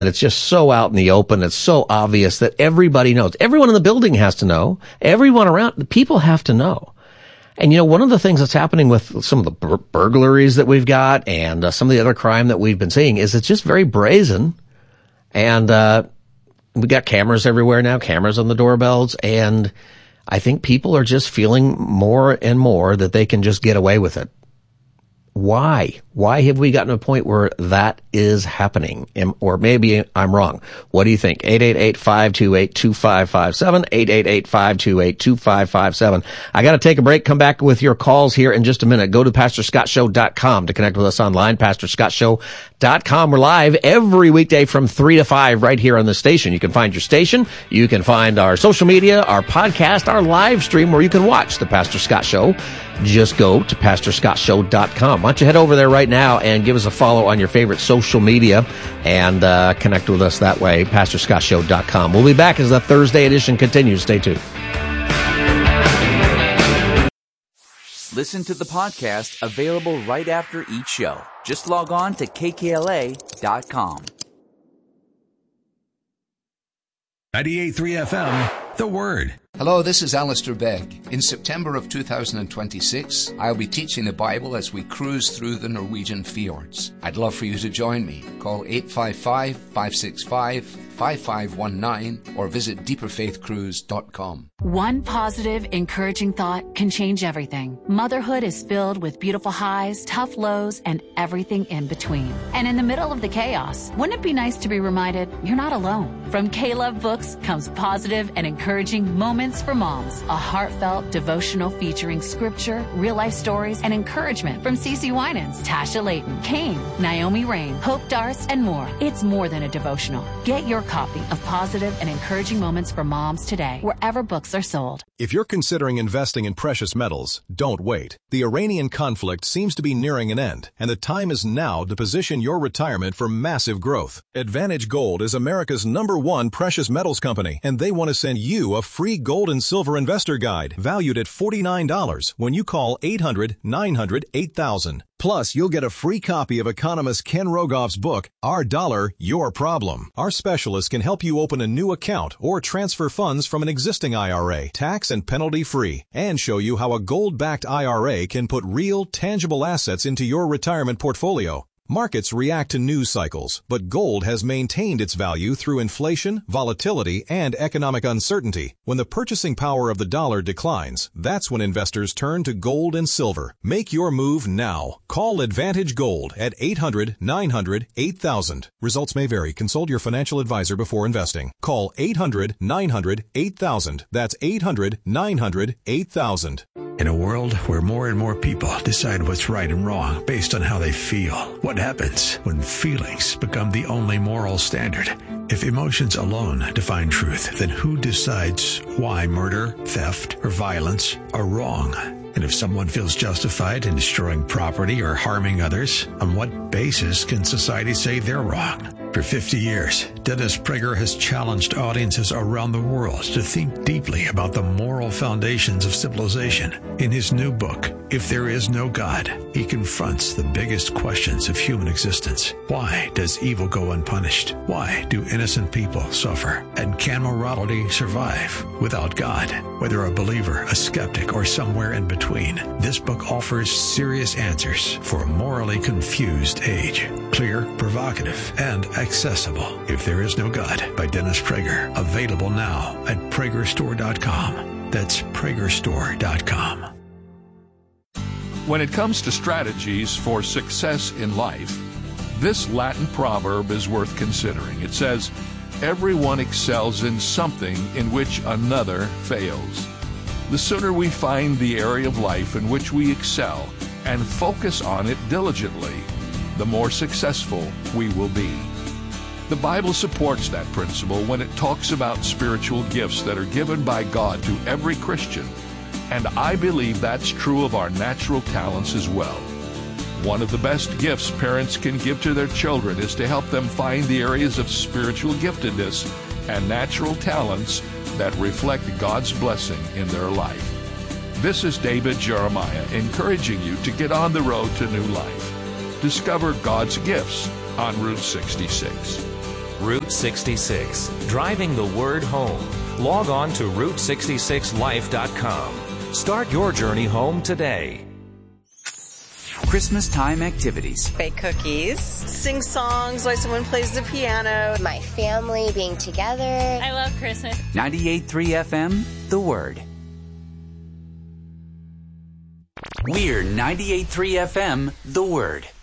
It's just so out in the open. It's so obvious that everybody knows. Everyone in the building has to know. Everyone around, the people have to know. And, one of the things that's happening with some of the burglaries that we've got and some of the other crime that we've been seeing is it's just very brazen. And we got cameras everywhere now, cameras on the doorbells. And I think people are just feeling more and more that they can just get away with it. Why? Why have we gotten to a point where that is happening? Or maybe I'm wrong. What do you think? 888-528-2557, 888-528-2557. I got to take a break. Come back with your calls here in just a minute. Go to PastorScottShow.com to connect with us online, PastorScottShow.com. We're live every weekday from 3 to 5 right here on the station. You can find your station. You can find our social media, our podcast, our live stream where you can watch the Pastor Scott Show. Just go to PastorScottShow.com. Why don't you head over there right now and give us a follow on your favorite social media and connect with us that way, PastorScottShow.com. We'll be back as the Thursday edition continues. Stay tuned. Listen to the podcast available right after each show. Just log on to kkla.com. 98.3 FM, The Word. Hello, this is Alistair Begg. In September of 2026, I'll be teaching the Bible as we cruise through the Norwegian fjords. I'd love for you to join me. Call 855-565-5519 or visit deeperfaithcruise.com. One positive, encouraging thought can change everything. Motherhood is filled with beautiful highs, tough lows, and everything in between. And in the middle of the chaos, wouldn't it be nice to be reminded you're not alone? From K-Love Books comes positive and encouraging Moments for Moms, a heartfelt devotional featuring scripture, real-life stories, and encouragement from CeCe Winans, Tasha Layton, Kane, Naomi Rain, Hope Darst, and more. It's more than a devotional. Get your copy of Positive and Encouraging Moments for Moms today, wherever books are sold. If you're considering investing in precious metals, don't wait. The Iranian conflict seems to be nearing an end, and the time is now to position your retirement for massive growth. Advantage Gold is America's #1 precious metals company, and they want to send you a free gold and silver investor guide valued at $49 when you call 800-900-8000. Plus, you'll get a free copy of economist Ken Rogoff's book, Our Dollar, Your Problem. Our specialists can help you open a new account or transfer funds from an existing IRA, tax and penalty free, and show you how a gold-backed IRA can put real, tangible assets into your retirement portfolio. Markets react to news cycles, but gold has maintained its value through inflation, volatility, and economic uncertainty. When the purchasing power of the dollar declines, that's when investors turn to gold and silver. Make your move now. Call Advantage Gold at 800-900-8000. Results may vary. Consult your financial advisor before investing. Call 800-900-8000. That's 800-900-8000. In a world where more and more people decide what's right and wrong based on how they feel, what happens when feelings become the only moral standard? If emotions alone define truth, then who decides why murder, theft, or violence are wrong? And if someone feels justified in destroying property or harming others, on what basis can society say they're wrong? For 50 years, Dennis Prager has challenged audiences around the world to think deeply about the moral foundations of civilization. In his new book, If There Is No God, he confronts the biggest questions of human existence. Why does evil go unpunished? Why do innocent people suffer? And can morality survive without God? Whether a believer, a skeptic, or somewhere in between, this book offers serious answers for a morally confused age. Clear, provocative, and accessible. If There Is No God by Dennis Prager. Available now at PragerStore.com. That's PragerStore.com. When it comes to strategies for success in life, this Latin proverb is worth considering. It says, "Everyone excels in something in which another fails." The sooner we find the area of life in which we excel and focus on it diligently, the more successful we will be. The Bible supports that principle when it talks about spiritual gifts that are given by God to every Christian. And I believe that's true of our natural talents as well. One of the best gifts parents can give to their children is to help them find the areas of spiritual giftedness and natural talents that reflect God's blessing in their life. This is David Jeremiah encouraging you to get on the road to new life. Discover God's gifts on Route 66. Route 66, driving the word home. Log on to Route66Life.com. Start your journey home today. Christmas time activities. Bake cookies. Sing songs while someone plays the piano. My family being together. I love Christmas. 98.3 FM, The Word. We're 98.3 FM, The Word.